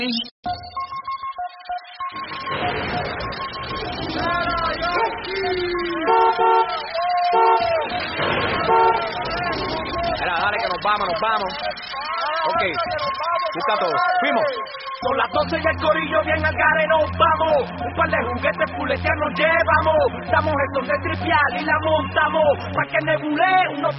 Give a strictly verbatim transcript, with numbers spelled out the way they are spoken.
Mira, dale que nos vamos, nos vamos. Ok, busca todo. Fuimos. Son las doce y el corillo bien al gare nos vamos. Un par de juguetes fuleteados nos llevamos. Damos estos de tripial y la montamos. Pa' que nebule unos